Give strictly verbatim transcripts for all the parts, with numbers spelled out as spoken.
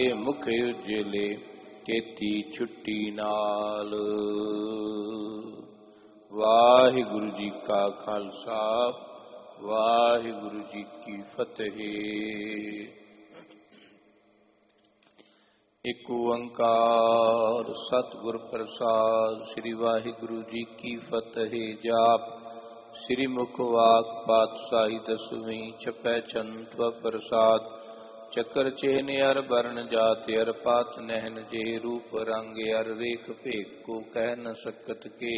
मुख उजेले केती छुट्टी नाल। वाहिगुरु जी का खालसा वाहिगुरु जी की फतेह। एक ओंकार सतगुर प्रसाद श्री वाहिगुरु जी की फतेह। जाप श्री मुखवाक पातशाही दसवीं छपै चंद प्रसाद। चक्र चेहन अर बरन जात अर पात नहन जे रूप रंग अर रेख भेख को कह न सकत के।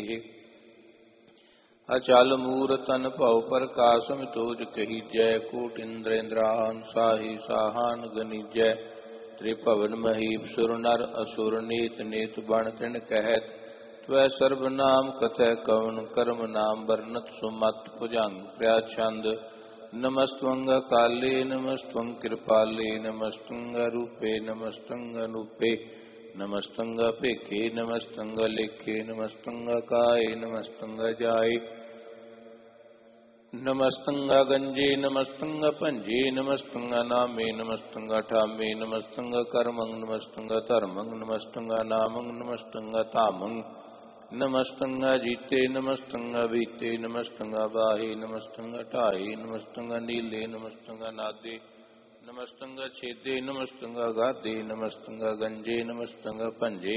अचल मूरत तन भव प्रकाश मितोज कही जय। कोट इंद्र इंद्रान साहि साहान गनी जय। त्रिभवन महीप सुर नर असुर नेत नेत बण तिन कहत। त्वै सर्वनाम कथय कवन कर्म नाम वर्णत सुमत भुजंग प्रया छंद। नमस्तंग काले नमस्तंग कृपाले नमस्तंग रूपे नमस्तंग अनूपे नमस्तंग पेखे नमस्तंग लेखे नमस्तंग काय नमस्तंग जाय। नमस्तंग गंजे नमस्तंग पंजे नमस्तंग नामे नमस्तंग ठामे नमस्तंग कर्मंग नमस्तंग धर्मंग नमस्तंग नामंग नमस्तंग तामंग। नमस्तंग जीते नमस्तंग बीते नमस्तंग बाहे नमस्तंग ढाए नमस्तंग नीले नमस्तंग नादे नमस्तंग छेदे नमस्तंग गादे नमस्तंग गंजे नमस्तंग पंजे।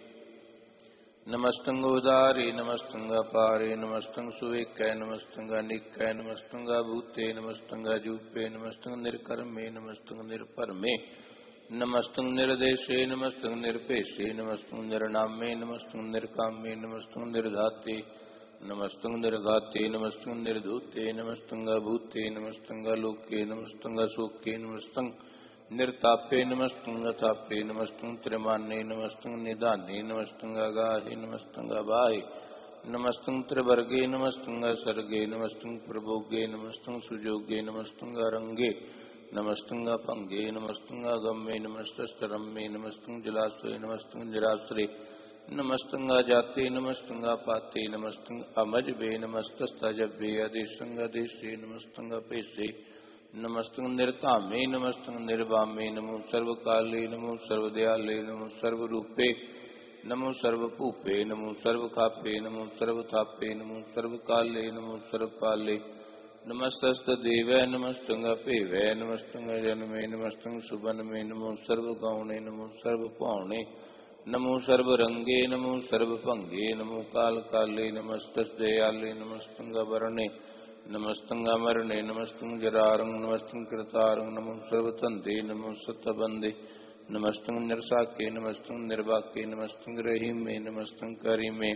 नमस्तंग उदारे नमस्तंग पारे नमस्तंग सुवेकै नमस्तंग निकै नमस्तंग भूते नमस्तंग जूपे नमस्तंग निर्कर्मे नमस्तंग निर्भरमे नमस्तंग निर्देशे नमस्तंग निरपेशे नमस्तंग निर्नामे नमस्तंग निर्कामे नमस्तंग निर्धाते नमस्तंग निर्घाते नमस्तंग निर्धूते नमस्तंग भूते नमस्तंग लोके नमस्तंग शोके नमस्तंग निर्तापे नमस्तंग तापे नमस्तंग त्रिमाने नमस्तंग निदाने नमस्तंग गाहे नमस्तंग बाहे नमस्तंग त्रिवर्गे नमस्तंग सर्गे नमस्तंग प्रभोगे नमस्तंग सुजोगे नमस्तंग रंगे नमस्तंग भंगे नमस्तंग गम्मे नमस्तरम्मे नमस्तंग जलाश्रय नमस्तंग जराश्रय नमस्तंग जाते नमस्तंग पाते नमस्तंग अमजबे नमस्तस्तजबे अदेशंग देशे नमस्तंग पेशे नमस्तंग निर्कामे नमस्तंग निर्वामे नमो सर्वकाले नमो सर्वदयाले नमो सर्वरूपे नमो सर्वभूपे नमो सर्वखापे नमो सर्वथापे नमो सर्वकाले नमो सर्वपाले नमस्तस्त देवै नमस्तंग पेवै नमस्तंग जन्मे नमस्तंग सुबनमे नमो सर्वगौणे नमो सर्वभौणे नमो सर्वरंगे नमो सर्वभंगे नमो काल काले नमस्तस् दयाले नमस्तंग वरणे नमस्तंग अमरणे नमस्तंग जरारंग नमस्तंग कृतारंग नमो सर्वतंदे नमो सतबंदे नमस्तंग निरसाके नमस्तंग निर्वाके नमस्तंग रहीमे नमस्तंग करीमे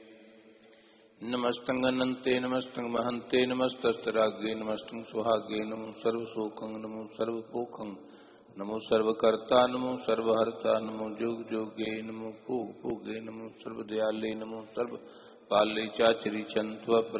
नमस्तंग अनंते नमस्तंग महंते नमस्तस्तरागे नमस्तंग सुहागे नमो सर्वशोकं नमो सर्वपोखं नमो सर्वकर्ता नमो सर्वहर्ता नमो जोग जोगे नमो भोग भोगे नमो सर्वदयाले नमो सर्वपाले चाचरी चंत्व